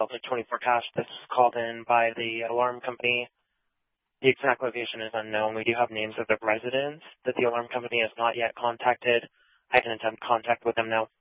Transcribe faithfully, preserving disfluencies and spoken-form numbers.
Delta twenty-four Cash. This is called in by the alarm company. The exact location is unknown. We do have names of the residents that the alarm company has not yet contacted. I can attempt contact with them now.